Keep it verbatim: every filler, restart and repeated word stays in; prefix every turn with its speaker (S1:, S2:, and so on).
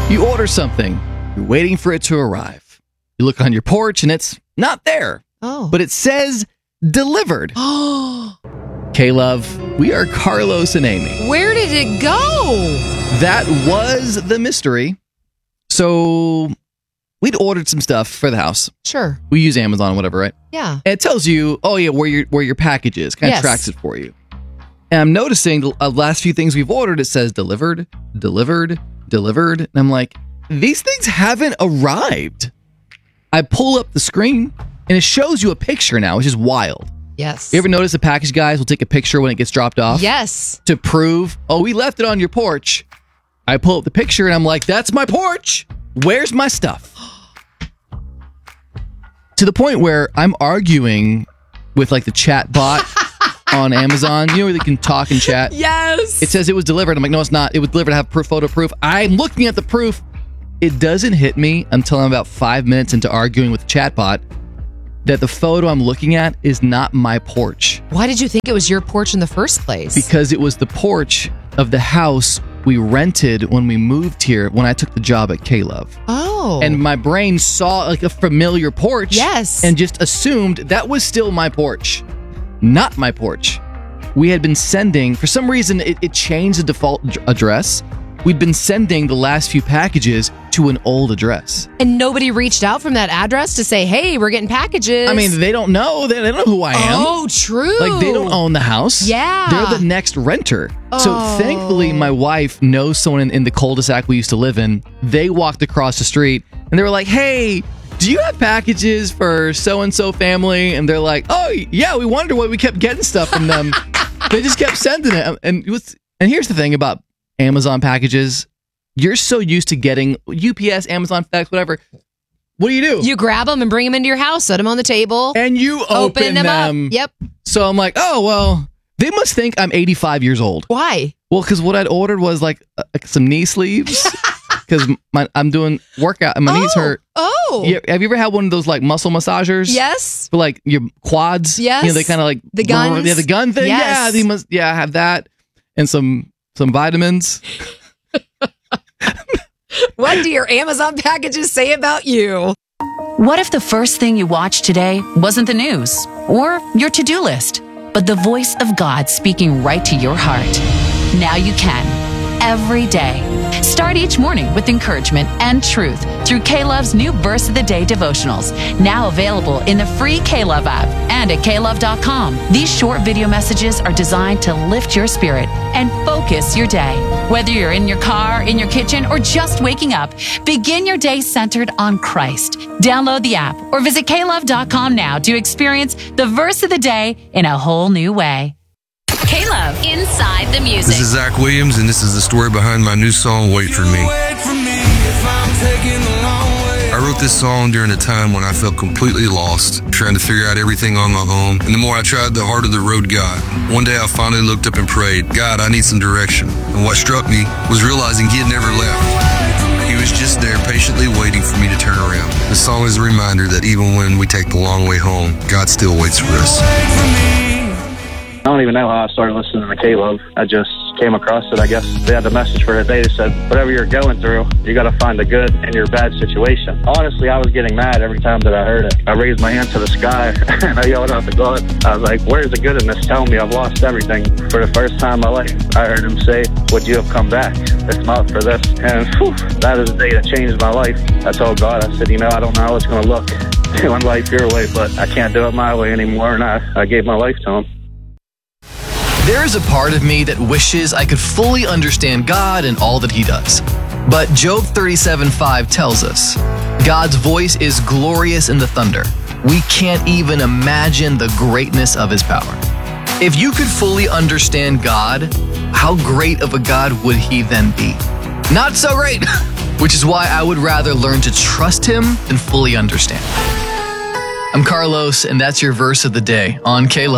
S1: You order something, you're waiting for it to arrive. You look on your porch and it's not there.
S2: Oh.
S1: But it says delivered.
S2: Oh.
S1: K-Love, we are Carlos and Amy.
S2: Where did it go?
S1: That was the mystery. So we'd ordered some stuff for the house.
S2: Sure.
S1: We use Amazon, whatever, right?
S2: Yeah.
S1: And it tells you, oh yeah, where your where your package is. Kind of
S2: Yes.
S1: tracks it for you. And I'm noticing the uh, last few things we've ordered, it says delivered, delivered, delivered. And I'm like, these things haven't arrived. I pull up the screen and it shows you a picture now, which is wild.
S2: Yes.
S1: You ever notice the package guys will take a picture when it gets dropped off?
S2: Yes.
S1: To prove, oh, we left it on your porch. I pull up the picture and I'm like, that's my porch. Where's my stuff? To the point where I'm arguing with like the chat bot on Amazon. You know where they can talk and chat?
S2: Yes.
S1: It says it was delivered. I'm like, no, it's not. It was delivered. I have proof, photo proof. I'm looking at the proof. It doesn't hit me until I'm about five minutes into arguing with the chat bot that the photo I'm looking at is not my porch.
S2: Why did you think it was your porch in the first place?
S1: Because it was the porch of the house we rented when we moved here when I took the job at K-Love.
S2: Oh.
S1: And my brain saw like a familiar porch.
S2: Yes.
S1: And just assumed that was still my porch. Not my porch. We had been sending, for some reason, it, it changed the default ad- address. We'd been sending the last few packages to an old address.
S2: And nobody reached out from that address to say, hey, we're getting packages.
S1: I mean, they don't know. They, they don't know who I am.
S2: Oh, true.
S1: Like, they don't own the house.
S2: Yeah.
S1: They're the next renter. So,
S2: Oh.
S1: thankfully, my wife knows someone in, in the cul-de-sac we used to live in. They walked across the street, and they were like, hey, do you have packages for so-and-so family? And they're like, oh, yeah, we wonder why we kept getting stuff from them. They just kept sending it. And, it was, and here's the thing about Amazon packages. You're so used to getting U P S, Amazon, FedEx, whatever. What do you do?
S2: You grab them and bring them into your house, set them on the table.
S1: And you open,
S2: open them,
S1: them.
S2: up. Yep.
S1: So I'm like, oh, well, they must think I'm eighty-five years old.
S2: Why?
S1: Well, because what I'd ordered was like uh, some knee sleeves. Because I'm doing workout and my
S2: oh.
S1: knees hurt.
S2: Oh.
S1: You, have you ever had one of those like muscle massagers?
S2: Yes.
S1: For like your quads?
S2: Yes.
S1: You know, they kind of like
S2: The guns?
S1: Yeah, the gun thing.
S2: Yes.
S1: Yeah, they must. Yeah, I have that and some some vitamins.
S2: What do your Amazon packages say about you?
S3: What if the first thing you watched today wasn't the news or your to-do list, but the voice of God speaking right to your heart? Now you can, every day. Start each morning with encouragement and truth through K-Love's new Verse of the Day devotionals, now available in the free K-Love app and at K Love dot com. These short video messages are designed to lift your spirit and focus your day. Whether you're in your car, in your kitchen, or just waking up, begin your day centered on Christ. Download the app or visit K Love dot com now to experience the Verse of the Day in a whole new way.
S4: K-Love, Inside the Music.
S5: This is Zach Williams, and this is the story behind my new song, Wait For Me. I wrote this song during a time when I felt completely lost, trying to figure out everything on my own. And the more I tried, the harder the road got. One day I finally looked up and prayed, God, I need some direction. And what struck me was realizing he had never left. He was just there patiently waiting for me to turn around. The song is a reminder that even when we take the long way home, God still waits for us.
S6: I don't even know how I started listening to K-Love. I just came across it. I guess they had the message for the day. They said, whatever you're going through, you got to find the good in your bad situation. Honestly, I was getting mad every time that I heard it. I raised my hand to the sky and I yelled out to God. I was like, where's the good in this? Tell me I've lost everything. For the first time in my life, I heard him say, would you have come back if not for this? And whew, that is the day that changed my life. I told God, I said, you know, I don't know how it's going to look doing life your way, but I can't do it my way anymore. And I, I gave my life to him.
S1: There is a part of me that wishes I could fully understand God and all that he does. But Job thirty-seven five tells us, God's voice is glorious in the thunder. We can't even imagine the greatness of his power. If you could fully understand God, how great of a God would he then be? Not so great, which is why I would rather learn to trust him than fully understand. I'm Carlos, and that's your verse of the day on K-Love.